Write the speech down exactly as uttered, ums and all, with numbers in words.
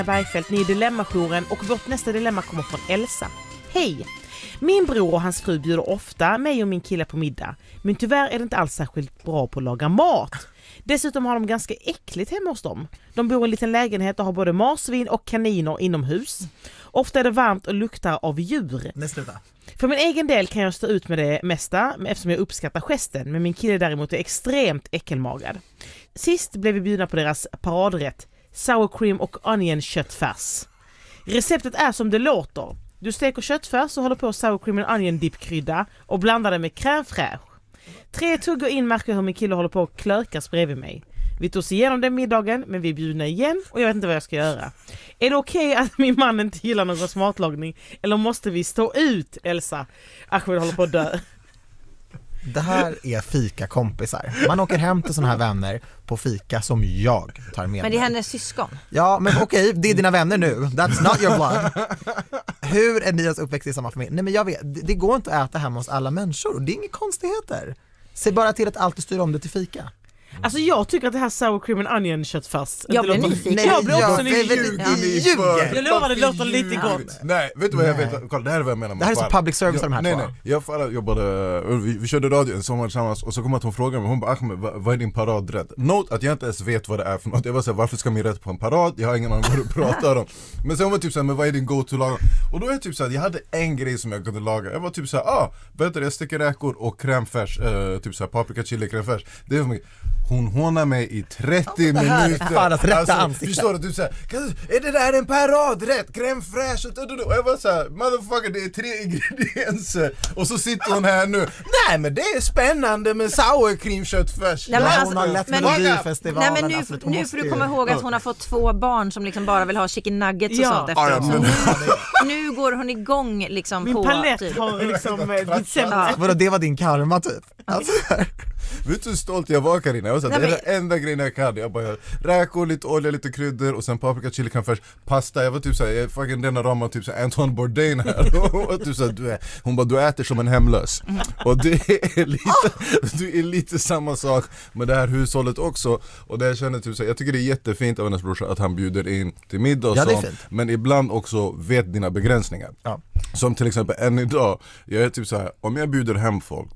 Bergfeldt, ni är Dilemma-jouren och vårt nästa dilemma kommer från Elsa. Hej! Min bror och hans fru bjuder ofta mig och min kille på middag. Men tyvärr är det inte alls särskilt bra på att laga mat. Dessutom har de ganska äckligt hemma hos dem. De bor i en liten lägenhet och har både marsvin och kaniner inomhus. Ofta är det varmt och luktar av djur. Nej, sluta. För min egen del kan jag stå ut med det mesta eftersom jag uppskattar gesten. Men min kille däremot är extremt äckelmagad. Sist blev vi bjudna på deras paradrätt. Sour cream och onion köttfärs. Receptet är som det låter. Du steker köttfärs och håller på sour cream and onion dip-krydda och blandar det med crème fraîche. Tre tuggor in märker hur min kille håller på att klökas bredvid mig. Vi tog oss igenom den middagen, men vi är bjudna igen och jag vet inte vad jag ska göra. Är det okej okay att min man inte gillar någon smatlagning eller måste vi stå ut, Elsa? Ahmed håller på att dö. Det här är fika-kompisar. Man åker hem till såna här vänner på fika som jag tar med. Men det är hennes syskon. Ja, men okej, okay, det är dina vänner nu. That's not your blood. Hur är ni ens uppväxt i samma familj? Nej, men jag vet, det, det går inte att äta hemma hos alla människor. Det är inga konstigheter. Se bara till att alltid styra om det till fika. Alltså jag tycker att det här sour cream and onion köttfärs. Jag blir nyfiken. Nej, jag blir också jag, nyfiken. Ljuger. Jag lovar, det låter lite gott. Nej, vet du vad jag vet? Kolla, det här är vad jag menar med det här är Farah. så public service jag, de här nej, två. nej, jag Farah jobbade, vi, vi körde radio en sommar tillsammans och så kom att hon frågade mig, hon bara, Ahmed, vad, vad är din paradrätt? Note att jag inte ens vet vad det är för något. Jag var såhär, varför ska min rätt på en parad? Jag har ingen aning vad du pratar om. Men sen var typ såhär, men vad är din go-to-lag? Och då är jag typ såhär, jag hade en grej som jag kunde laga. Jag var typ såhär, ah, vet du, jag sticker räkor och crème eh, typ såhär paprika, chili, crème fraîche. Det är för mig. Hon hånar mig i trettio ja, det här minuter. är rätta alltså, ansikten. förstår du? Du säger, är det där en paradrätt? Crème fraîche och, och jag var såhär, motherfucker, det är tre ingredienser. Och så sitter hon här nu. Nej, men det är spännande med sour cream köttfärs. Nej, men ja, alltså, hon har lätt men- Melodifestivalen. Nej, men nu, alltså, hon nu måste får du ju- komma ihåg att hon har fått två barn som liksom bara vill ha chicken nuggets och Ja. sånt Ja, ja, efteråt. men- Så nu, nu går hon igång liksom Min på palett typ. har liksom eh, blivit sämre. Ja. Vadå, det var din karma typ? Alltså, Vet du hur stolt jag var, Karina? Jag var såhär, Nej, det är den enda grejen jag kan. Jag bara, räkor, lite olja, lite kryddor och sen paprika, chili, crème fraîche, pasta. Jag var typ såhär, jag är fucking denna ramar typ såhär Antoine Bourdain här. Och typ såhär, du är, hon bara, du äter som en hemlös. Och det är lite, du är lite samma sak med det här hushållet också. Och det jag känner typ såhär, jag tycker det är jättefint av hennes brorsa att han bjuder in till middag och Ja, det är sånt. fint. Men ibland också vet dina begränsningar. Ja. Som till exempel än idag, jag är typ såhär, om jag bjuder hem folk